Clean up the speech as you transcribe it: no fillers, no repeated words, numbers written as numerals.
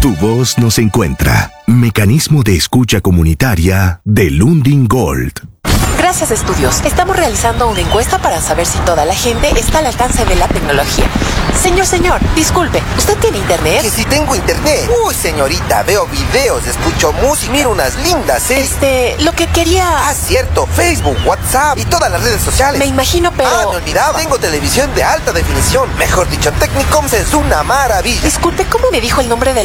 Tu voz nos encuentra. Mecanismo de escucha comunitaria de Lundin Gold. Gracias, estudios. Estamos realizando una encuesta para saber si toda la gente está al alcance de la tecnología. Señor, disculpe, ¿usted tiene internet? Que si tengo internet. Uy, señorita, veo videos, escucho música, miro unas lindas, Lo que quería... Ah, cierto, Facebook, WhatsApp y todas las redes sociales. Me imagino, pero... Ah, me olvidaba. Tengo televisión de alta definición. Mejor dicho, Technicoms es una maravilla. Disculpe, ¿cómo me dijo el nombre de